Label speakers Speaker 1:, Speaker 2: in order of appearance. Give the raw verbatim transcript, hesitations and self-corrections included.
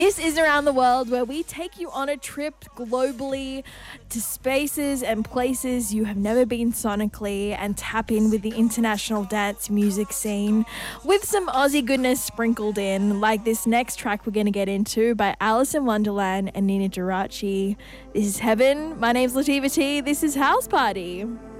Speaker 1: This is Around the World, where we take you on a trip globally to spaces and places you have never been sonically and tap in with the international dance music scene with some Aussie goodness sprinkled in, like this next track we're going to get into by Alice in Wonderland and Nina Geraci. This is Heaven. My name's Lativa T. This is House Party.